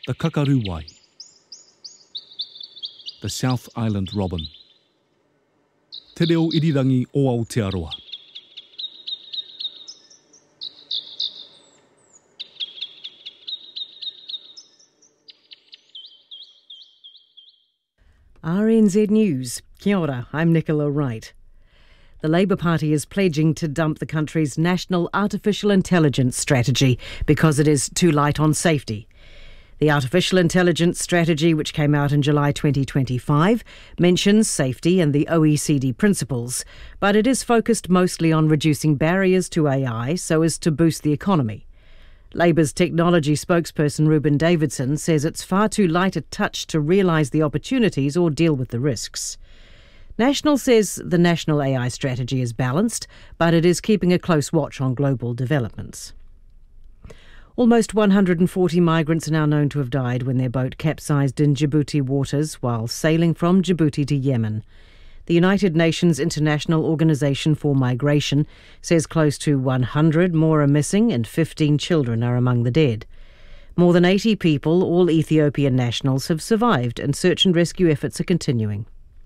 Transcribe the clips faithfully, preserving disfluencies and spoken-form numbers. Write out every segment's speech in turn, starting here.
the kakaruwai, the South Island robin, te reo irirangi o Aotearoa. R N Z News. Kia ora, I'm Nicola Wright. The Labour Party is pledging to dump the country's national artificial intelligence strategy because it is too light on safety. The artificial intelligence strategy, which came out in July twenty twenty-five, mentions safety and the O E C D principles, but it is focused mostly on reducing barriers to A I so as to boost the economy. Labour's technology spokesperson Ruben Davidson says it's far too light a touch to realise the opportunities or deal with the risks. National says the national A I strategy is balanced, but it is keeping a close watch on global developments. Almost one hundred forty migrants are now known to have died when their boat capsized in Djibouti waters while sailing from Djibouti to Yemen. The United Nations International Organization for Migration says close to one hundred more are missing and fifteen children are among the dead. More than eighty people, all Ethiopian nationals, have survived and search and rescue efforts are continuing.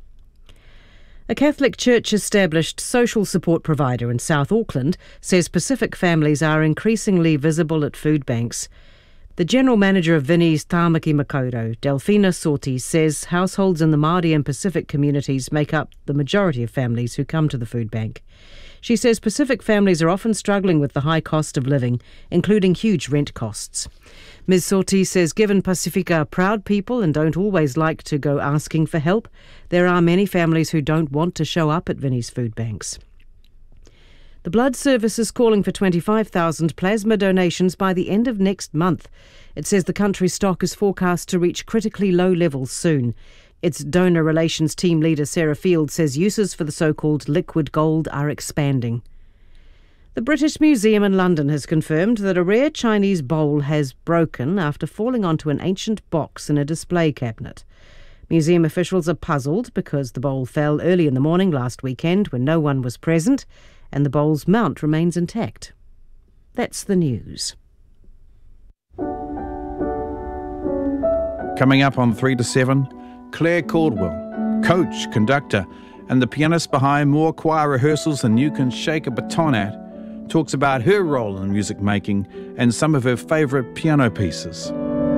A Catholic Church-established social support provider in South Auckland says Pacific families are increasingly visible at food banks. The General Manager of Vinnie's Tāmaki Makaurau, Delphina Sorti, says households in the Māori and Pacific communities make up the majority of families who come to the food bank. She says Pacific families are often struggling with the high cost of living, including huge rent costs. Miz Sorti says given Pacifica are proud people and don't always like to go asking for help, there are many families who don't want to show up at Vinnie's food banks. The Blood Service is calling for twenty-five thousand plasma donations by the end of next month. It says the country's stock is forecast to reach critically low levels soon. Its donor relations team leader Sarah Field says uses for the so-called liquid gold are expanding. The British Museum in London has confirmed that a rare Chinese bowl has broken after falling onto an ancient box in a display cabinet. Museum officials are puzzled because the bowl fell early in the morning last weekend when no one was present, and the bowl's mount remains intact. That's the news. Coming up on three to seven, Claire Caldwell, coach, conductor, and the pianist behind more choir rehearsals than you can shake a baton at, talks about her role in music making and some of her favourite piano pieces.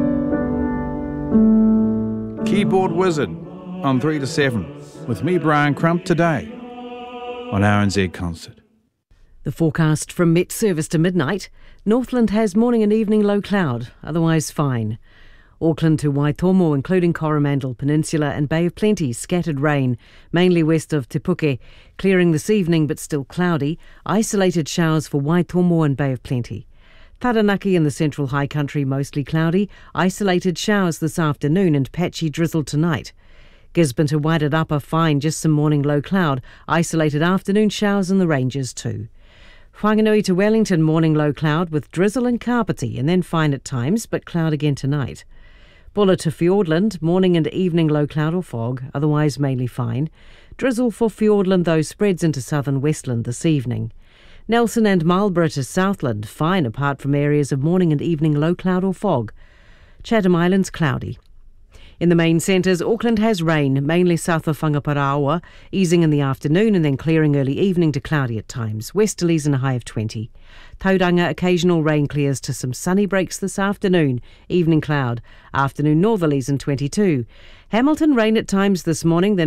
Keyboard Wizard on three to seven with me, Brian Crump, today on R N Z Concert. The forecast from Met Service to midnight. Northland has morning and evening low cloud, otherwise fine. Auckland to Waitomo, including Coromandel Peninsula and Bay of Plenty, scattered rain, mainly west of Te Puke, clearing this evening but still cloudy, isolated showers for Waitomo and Bay of Plenty. Taranaki in the central high country mostly cloudy, isolated showers this afternoon and patchy drizzle tonight. Gisborne to Wairarapa fine, just some morning low cloud, isolated afternoon showers in the ranges too. Whanganui to Wellington morning low cloud with drizzle and carpety and then fine at times but cloud again tonight. Bulla to Fiordland, morning and evening low cloud or fog, otherwise mainly fine. Drizzle for Fiordland though spreads into southern Westland this evening. Nelson and Marlborough to Southland, fine apart from areas of morning and evening low cloud or fog. Chatham Islands cloudy. In the main centres, Auckland has rain, mainly south of Whangaparaoa, easing in the afternoon and then clearing early evening to cloudy at times. Westerlies and a high of twenty. Tauranga, occasional rain clears to some sunny breaks this afternoon. Evening cloud. Afternoon northerlies and twenty-two. Hamilton, rain at times this morning, then